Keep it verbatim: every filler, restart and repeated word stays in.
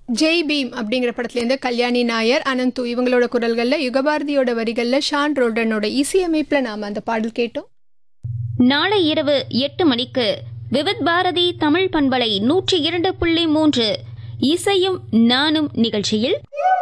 ஜெய் பீம் அப்படிங்கிற படத்துலேருந்து கல்யாணி நாயர், அனந்து இவங்களோட குரல்களில், யுகபாரதியோட வரிகளில், ஷான் ரோல்டனோட இசையமைப்பில் நாம் அந்த பாடல் கேட்டோம். நாளை இரவு எட்டு மணிக்கு விவித் பாரதி தமிழ் பண்பலை நூற்றி இரண்டு புள்ளி மூன்று இசையும் நானும் நிகழ்ச்சியில்